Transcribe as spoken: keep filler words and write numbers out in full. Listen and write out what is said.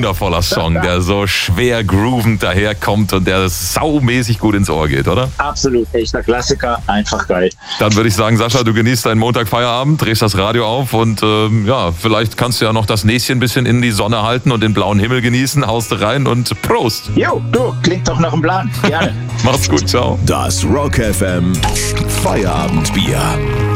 wundervoller Song, der so schwer groovend daherkommt und der saumäßig gut ins Ohr geht, oder? Absolut, echter Klassiker, einfach geil. Dann würde ich sagen, Sascha, du genießt deinen Montagfeierabend, drehst das Radio auf und ähm, ja, vielleicht kannst du ja noch das Näschen ein bisschen in die Sonne halten und den blauen Himmel genießen, haust du rein und Prost! Jo, du, klingt doch nach einem Plan, gerne. Mach's gut, ciao. Das Rock F M Feierabendbier.